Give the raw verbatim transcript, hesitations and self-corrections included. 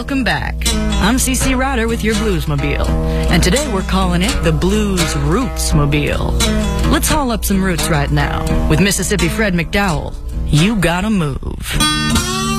welcome back. I'm Cece Ryder with your Bluesmobile, and today we're calling it the Blues Roots Mobile. Let's haul up some roots right now with Mississippi Fred McDowell. You gotta move.